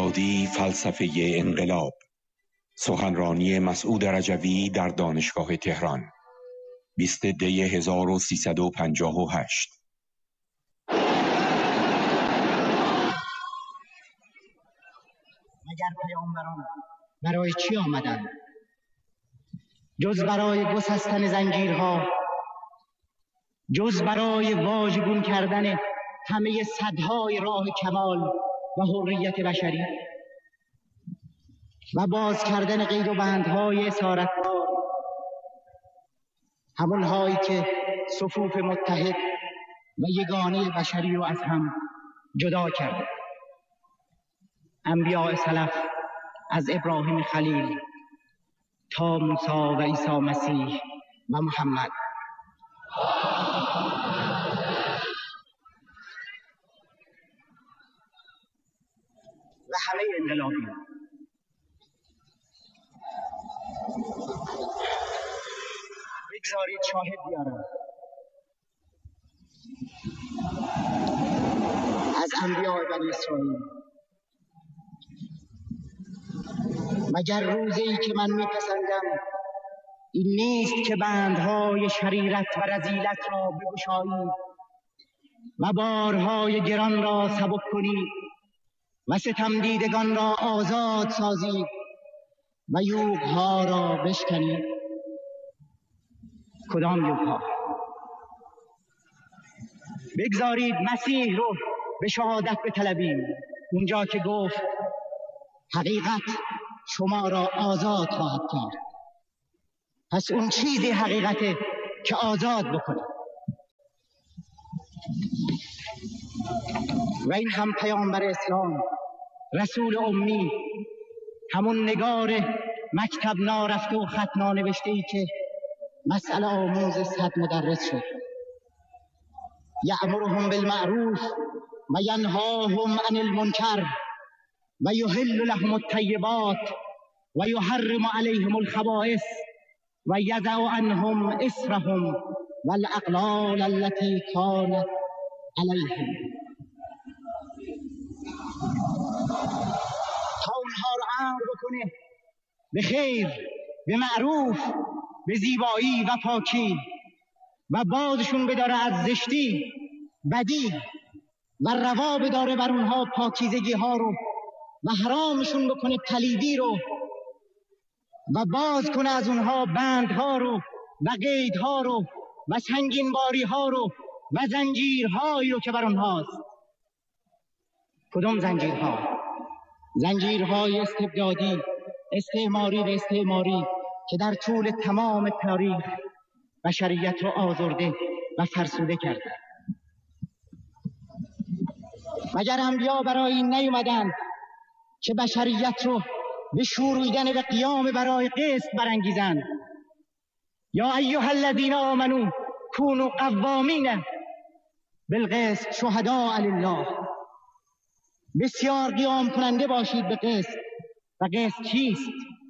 آزادی فلسفه انقلاب، سخنرانی مسعود رجوی در دانشگاه تهران، 20 دی 1358. مگر پیامبران برای چی آمدند؟ جز برای گسستن زنجیرها، جز برای واژگون کردن همه سدهای راه کمال و حریت بشری و باز کردن قید و بندهای اسارتبار، همونهایی که صفوف متحد و یگانه بشری رو از هم جدا کرده. انبیاء سلف از ابراهیم خلیل تا موسی و عیسی مسیح و محمد و همه انقلابیون. بگذارید شاهد بیارم از انبیاء بنی اسرائیل. مگر روزی که من میپسندم این نیست که بندهای شریرت و رذیلت را بگشایی و بارهای گران را سبک کنی و ستمدیدگان را آزاد سازی و یوغها را بشکنی. کدام یوغها؟ بگذارید مسیح رو به شهادت بطلبیم، اونجا که گفت حقیقت شما را آزاد خواهد کرد. پس اون چیزی حقیقته که آزاد بکنه. و این هم پیامبر اسلام، رسول امی، همون نگار مکتب نارفته و خط نانوشته ای که مسئله آموز 100 مدرس شد. یأمرهم بالمعروف و ینهاهم عن المنکر و یحل لهم الطیبات و یحرم علیهم الخبائث و یضع عنهم اصرهم والاغلال التي كانت علیهم، تا اونها رو امر بکنه به خیر، به معروف، به زیبایی و پاکی و بازشون بداره از زشتی، بدی و روا بداره بر اونها پاکیزگی ها رو و حرامشون بکنه پلیدی رو و باز کنه از اونها بندها رو و قیدها رو و سنگینباری ها رو و زنجیرهایی رو که بر اونهاست. کدام زنجیرها؟ زنجیرهای استبدادی، استعماری و استعماری که در طول تمام تاریخ بشریت رو آزرده و فرسوده کرده. مگر انبیا برای این نیومدند که بشریت رو به شوریدن و قیام برای قسط برانگیزند؟ یا ایها الذین آمنوا کونوا قوامین بالقسط شهداء لله. بسیار قیام کننده باشید به قسط. و قسط چیست؟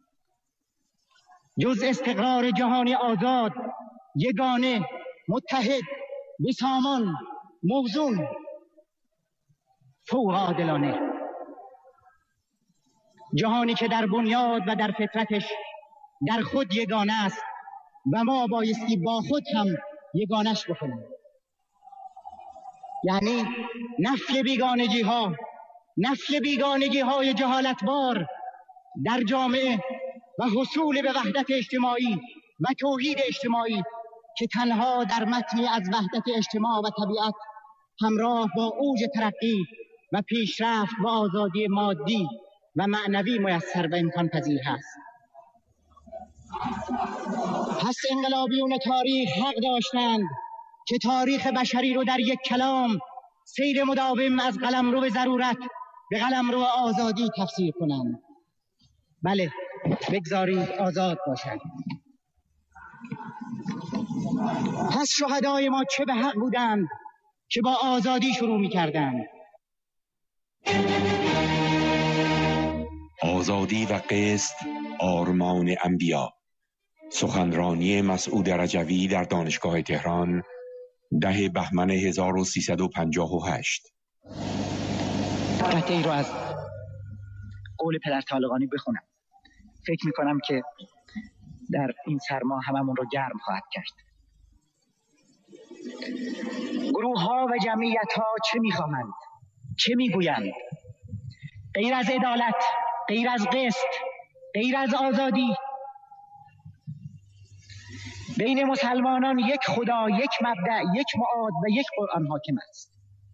جز استقرار جهانی آزاد، یگانه، متحد، بیسامان، موزون، فوق عادلانه. جهانی که در بنیاد و در فطرتش در خود یگانه است و ما بایستی با خود هم یگانش بکنیم. یعنی نفی بیگانگی ها، نفی بیگانگی های جهالتبار در جامعه و حصول به وحدت اجتماعی و توحید اجتماعی که تنها در متنی از وحدت اجتماع و طبیعت همراه با اوج ترقی و پیشرفت و آزادی مادی و معنوی میسر و امکان پذیر هست. پس انقلابیون تاریخ حق داشتند که تاریخ بشری رو در یک کلام، سیر مداوم از قلمرو ضرورت به قلمرو آزادی تفسیر کنند. بله، بگذارید آزاد باشند. پس شهدای ما چه به حق بودند که با آزادی شروع می کردند. آزادی و قسط آرمان انبیا، سخنرانی مسعود رجوی در دانشگاه تهران، 10 بهمن 1358. قطعی رو از قول پدر طالقانی بخونم. فکر میکنم که در این سرما هممون رو گرم خواهد کرد. گروه ها و جمعیت ها چه میخواهند؟ چه میگویند؟ غیر از عدالت، غیر از قسط، غیر از آزادی، بین مسلمانان یک خدا، یک مبدأ، یک معاد و یک قرآن حاکم است.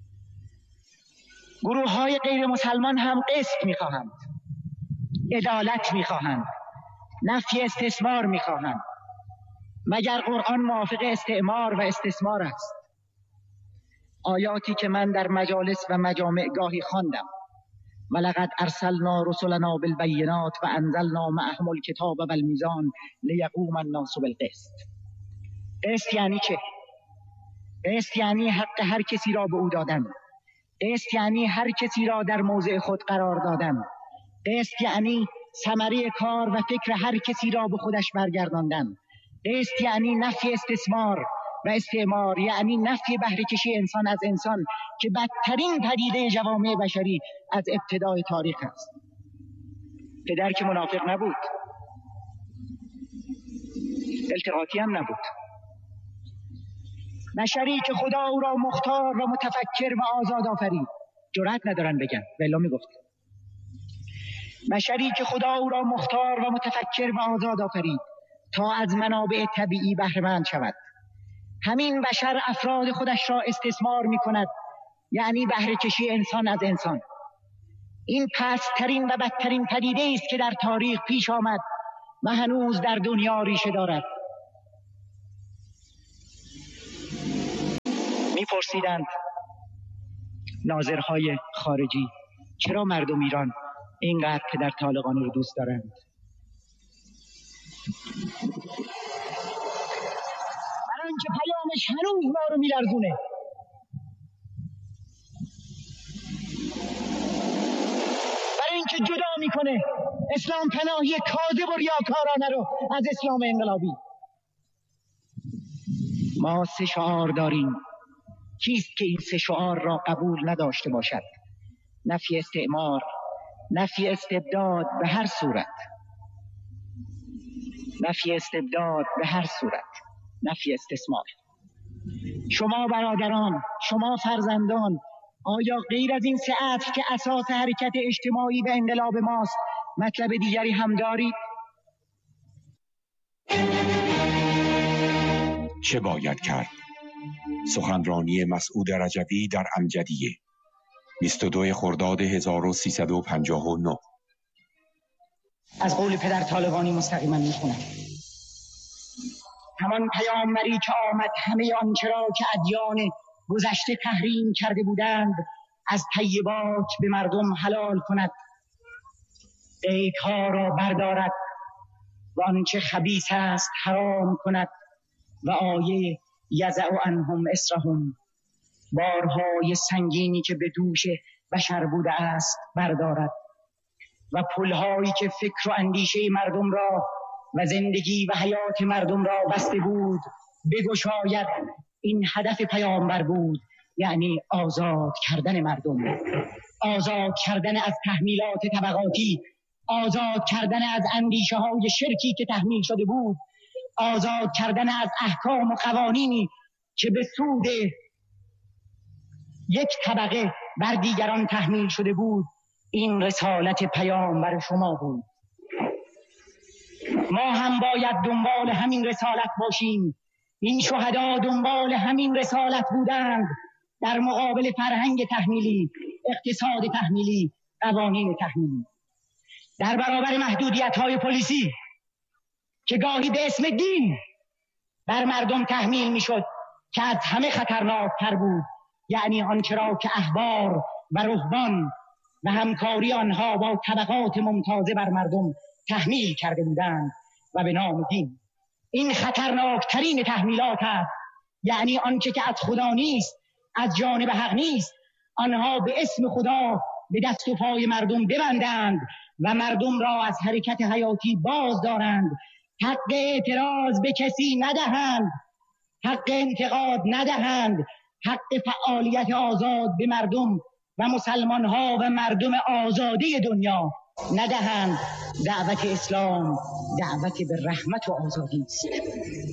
گروه های غیر مسلمان هم قسط میخواهند، عدالت میخواهند، نفی استثمار میخواهند. مگر قرآن موافق استعمار و استثمار است؟ آیاتی که من در مجالس و مجامع گاهی خواندم: ولقد ارسلنا رسلنا بالبینات و انزلنا معهم الکتاب والمیزان لیقوم الناس بالقسط. قسط یعنی چه؟ قسط یعنی حق هر کسی را به او دادن. قسط یعنی هر کسی را در موضع خود قرار دادن. قسط یعنی ثمره کار و فکر هر کسی را به خودش برگرداندن. قسط یعنی نفی استثمار و استعمار، یعنی نفی بهره کشی انسان از انسان که بدترین پدیده جوامع بشری از ابتدای تاریخ است. پدر که منافق نبود، التقاطی هم نبود. بشری که خدا او را مختار و متفکر و آزاد آفرید. جرأت ندارن بگن، ولی میگفت. بشری که خدا او را مختار و متفکر و آزاد آفرید تا از منابع طبیعی بهره مند شود. همین بشر افراد خودش را استثمار می کند، یعنی بهره کشی انسان از انسان. این پست‌ترین و بدترین پدیده است که در تاریخ پیش آمد و هنوز در دنیا ریشه دارد. می‌پرسیدند ناظرهای خارجی چرا مردم ایران اینقدر پدر طالقانی رو دوست دارند؟ برای اینکه پیامش هنوز ما رو می‌لرزونه. برای اینکه جدا میکنه اسلام پناهی کاذب و ریاکارانه رو از اسلام انقلابی. ما 3 شعار داریم. کیست که این 3 شعار را قبول نداشته باشد؟ نفی استعمار، نفی استبداد به هر صورت، نفی استبداد به هر صورت، نفی استثمار. شما برادران، شما فرزندان، آیا غیر از این 3 اصل که اساس حرکت اجتماعی به انقلاب ماست مطلب دیگری هم دارید؟ چه باید کرد؟ سخنرانی مسعود رجوی در امجدیه 22 خرداد 1359. از قول پدر طالقانی مستقیما میخونم: همان پیامبری که آمد همه آنچه را که ادیان گذشته تحریم کرده بودند از طیبات به مردم حلال کند، قیدها را بردارد و آنچه خبیث است حرام کند و آیه یضع عنهم اصرهم، بارهای سنگینی که به دوش بشر بوده است بردارد و پلهایی که فکر و اندیشه مردم را و زندگی و حیات مردم را بسته بود بگشاید. این هدف پیامبر بود، یعنی آزاد کردن مردم، آزاد کردن از تحمیلات طبقاتی، آزاد کردن از اندیشه های شرکی که تحمیل شده بود، آزاد کردن از احکام و قوانینی که به سود یک طبقه بر دیگران تحمیل شده بود. این رسالت پیامبر شما بود. ما هم باید دنبال همین رسالت باشیم. این شهدا دنبال همین رسالت بودند در مقابل فرهنگ تحمیلی، اقتصاد تحمیلی، قوانین تحمیلی، در برابر محدودیت‌های پلیسی که گاهی به اسم دین بر مردم تحمیل میشد که از همه خطرناکتر بود، یعنی آنچه را که احبار و رهبان و همکاری آنها با طبقات ممتازه بر مردم تحمیل کرده بودند و به نام دین. این خطرناکترین تحمیلات است، یعنی آنچه که از خدا نیست، از جانب حق نیست، آنها به اسم خدا به دست و پای مردم ببندند و مردم را از حرکت حیاتی باز دارند، حق اعتراض به کسی ندهند، حق انتقاد ندهند، حق فعالیت آزاد به مردم و مسلمان ها و مردم آزادی دنیا ندهند. دعوت اسلام دعوت به رحمت و آزادی است.